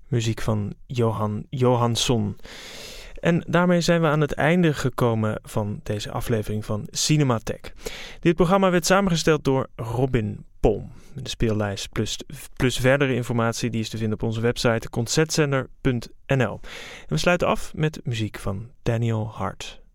Muziek van Johan Johansson. En daarmee zijn we aan het einde gekomen van deze aflevering van Cinematheek. Dit programma werd samengesteld door Robin Polm. De speellijst plus verdere informatie die is te vinden op onze website concertzender.nl. En we sluiten af met muziek van Daniel Hart.